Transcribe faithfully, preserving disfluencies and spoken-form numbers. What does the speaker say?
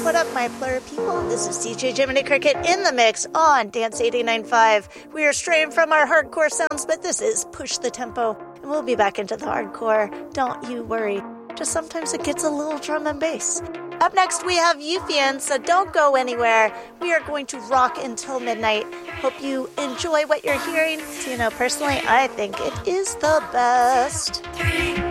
What up, my player people? This is D J Jiminy Cricket in the mix on Dance eighty-nine point five. We are straying from our hardcore sounds, but this is Push the Tempo, and we'll be back into the hardcore. Don't you worry. Just sometimes it gets a little drum and bass. Up next, we have Euphian, so don't go anywhere. We are going to rock until midnight. Hope you enjoy what you're hearing. So, you know, personally, I think it is the best. Three.